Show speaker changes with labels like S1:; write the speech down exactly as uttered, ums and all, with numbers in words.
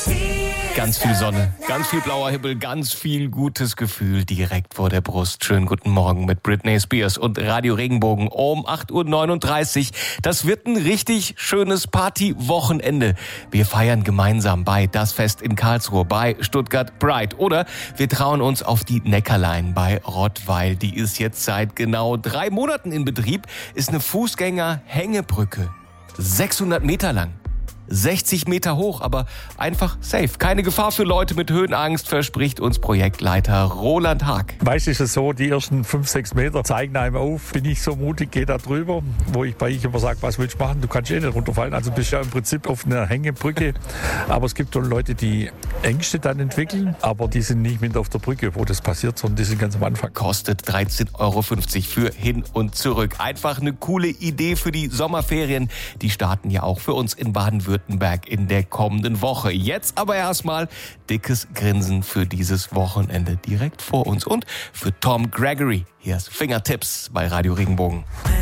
S1: Ganz viel Sonne, ganz viel blauer Himmel, ganz viel gutes Gefühl direkt vor der Brust. Schönen guten Morgen mit Britney Spears und Radio Regenbogen um acht Uhr neununddreißig. Das wird ein richtig schönes Partywochenende. Wir feiern gemeinsam bei Das Fest in Karlsruhe, bei Stuttgart Pride. Oder wir trauen uns auf die Neckarline bei Rottweil. Die ist jetzt seit genau drei Monaten in Betrieb. Ist eine Fußgänger-Hängebrücke. sechshundert Meter lang. sechzig Meter hoch, aber einfach safe. Keine Gefahr für Leute mit Höhenangst, verspricht uns Projektleiter Roland Haag.
S2: Meist ist es so, die ersten fünf, sechs Meter zeigen einem auf. Bin ich so mutig, gehe da drüber, wo ich bei ich immer sage, was willst du machen? Du kannst eh nicht runterfallen. Also bist ja im Prinzip auf einer Hängebrücke. Aber es gibt schon Leute, die Ängste dann entwickeln, aber die sind nicht mit auf der Brücke, wo das passiert, sondern die sind ganz am Anfang.
S1: Kostet dreizehn Euro fünfzig für hin und zurück. Einfach eine coole Idee für die Sommerferien. Die starten ja auch für uns in Baden-Württemberg in der kommenden Woche. Jetzt aber erstmal dickes Grinsen für dieses Wochenende direkt vor uns und für Tom Gregory. Hier ist Fingertips bei Radio Regenbogen.